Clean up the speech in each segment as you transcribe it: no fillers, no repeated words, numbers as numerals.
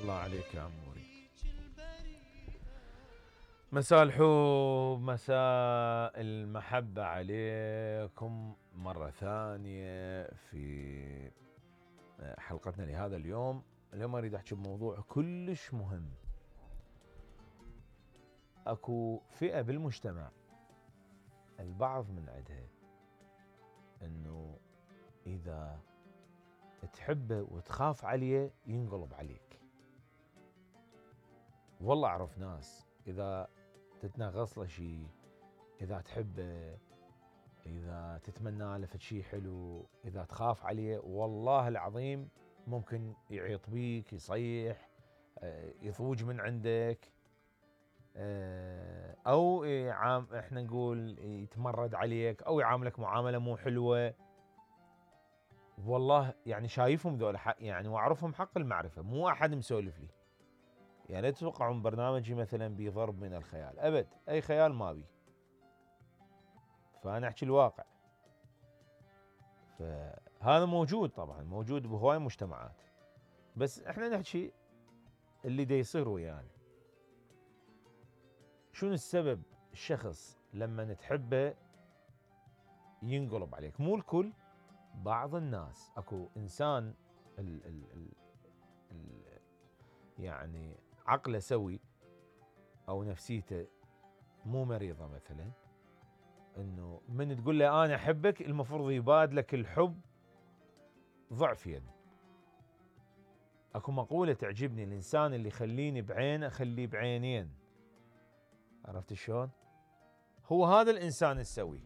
الله عليك يا عموري. مساء الحب، مساء المحبة عليكم مرة ثانية في حلقتنا لهذا اليوم. اليوم أريد أحكي بموضوع كلش مهم. أكو فئة بالمجتمع البعض من عندها أنه إذا تحبه وتخاف عليه ينقلب عليك. والله أعرف ناس إذا تتنغص له شيء، إذا تحبه، إذا تتمنى له شيء حلو، إذا تخاف عليه والله العظيم ممكن يعيط بيك، يصيح، يضوج من عندك، أو إحنا نقول يتمرد عليك أو يعاملك معاملة مو حلوة. والله يعني شايفهم ذولا حق، يعني وأعرفهم حق المعرفة، مو أحد مسولف لي. يعني لا تتوقعون برنامجي مثلا بضرب من الخيال، أبد، أي خيال ما بي، فأنا أحكي الواقع. فهذا موجود طبعا، موجود بهواي مجتمعات، بس احنا نحكي اللي دا يصير ويانا. شنو السبب الشخص لما تحبه ينقلب عليك؟ مو الكل، بعض الناس. اكو انسان ال ال ال ال يعني عقله سوي او نفسيته مو مريضه، مثلا انه من تقول له انا احبك المفروض يبادلك الحب ضعف يد. اكو مقولة تعجبني: الانسان اللي يخليني بعينه خليه بعينين. عرفت شلون؟ هو هذا الانسان السوي.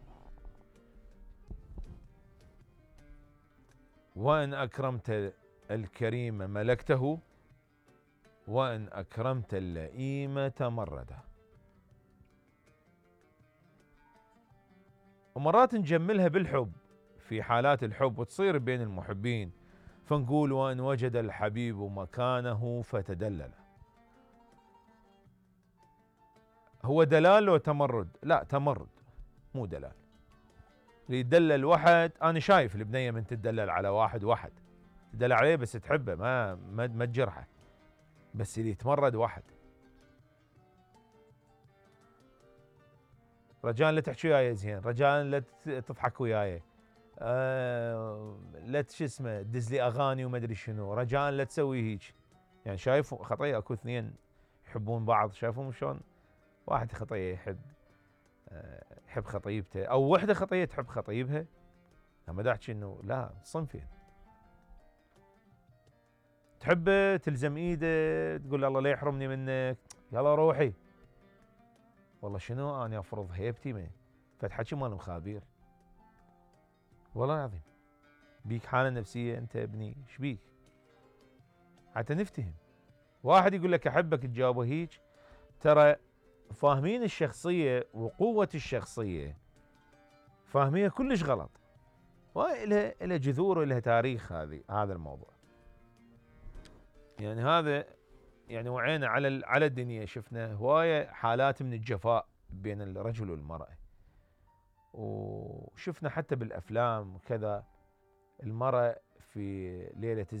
وان اكرمت الكريم ملكته، وان اكرمت اللئيم تمرده. ومرات نجملها بالحب في حالات الحب وتصير بين المحبين، فنقول: وان وجد الحبيب مكانه فتدلل. هو دلال لو تمرد؟ لا، تمرد مو دلال. اللي يدلل واحد، انا شايف البنيه من تدلل على واحد تدلل عليه بس تحبه، ما تجرحه. بس اللي يتمرد واحد، رجاء لا تحكي وياي زين، رجاء لا تضحك وياي، لا شو اسمه تدز لي اغاني وما ادري شنو، رجاء لا تسوي هيك. يعني شايف خطيه، اكو اثنين يحبون بعض، شايفهم شلون؟ واحد خطيه يحب خطيبته، او وحده خطيه تحب خطيبها. لما احكي انه لا، صنفين. تحبه تلزم ايده، تقول الله لا يحرمني منك، يلا روحي. والله شنو انا افرض هيبتي من فتحكي مال مخابير؟ والله العظيم بيك حاله نفسيه انت ابني، ايش بيك؟ حتى نفتهم. واحد يقول لك احبك تجاوبه هيك، ترى فاهمين الشخصيه وقوه الشخصيه، فاهمينها كلش غلط. وإلها جذور ولها تاريخ هذا الموضوع. يعني هذا يعني وعينا على الدنيا، شفنا هوايه حالات من الجفاء بين الرجل والمراه، وشفنا حتى بالافلام وكذا المراه في ليله